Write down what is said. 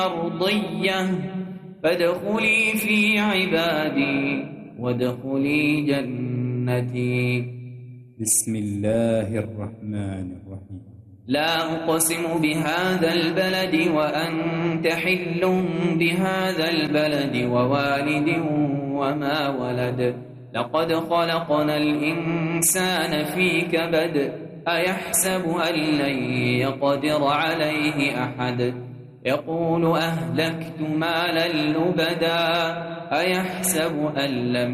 مرضية فادخلي في عبادي وادخلي جنتي. بسم الله الرحمن الرحيم. لا أقسم بهذا البلد وأنت حل بهذا البلد ووالد وما ولد. لقد خلقنا الإنسان في كبد. أيحسب أن لن يقدر عليه أحد. يقول أهلكت مالا لبدا. أيحسب أن لم